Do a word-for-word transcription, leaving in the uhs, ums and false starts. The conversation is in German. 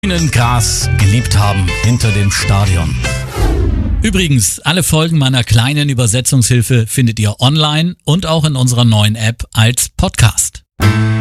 grünen Gras geliebt haben hinter dem Stadion. Übrigens, alle Folgen meiner kleinen Übersetzungshilfe findet ihr online und auch in unserer neuen App als Podcast.